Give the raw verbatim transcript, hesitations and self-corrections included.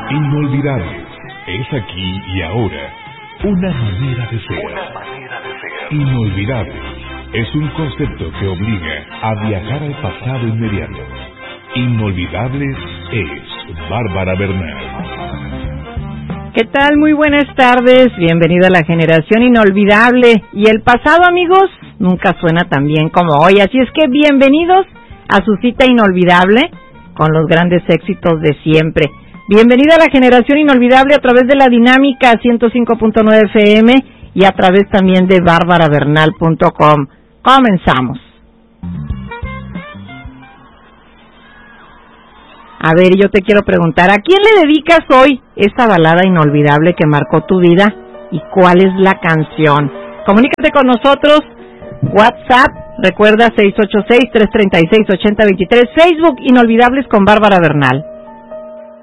Inolvidables. Es aquí y ahora. Una manera de ser. Una manera de ser. Inolvidables. Es un concepto que obliga a viajar al pasado inmediato. Inolvidables es Bárbara Bernal. ¿Qué tal? Muy buenas tardes. Bienvenida a la generación inolvidable. Y el pasado, amigos, nunca suena tan bien como hoy. Así es que bienvenidos a su cita inolvidable con los grandes éxitos de siempre. Bienvenida a la generación inolvidable a través de la Dinámica ciento cinco punto nueve F M y a través también de bárbara bernal punto com. Comenzamos. A ver, yo te quiero preguntar, ¿a quién le dedicas hoy esta balada inolvidable que marcó tu vida? ¿Y cuál es la canción? Comunícate con nosotros, WhatsApp, recuerda seis ocho seis, tres tres seis, ocho cero dos tres, Facebook Inolvidables con Bárbara Bernal.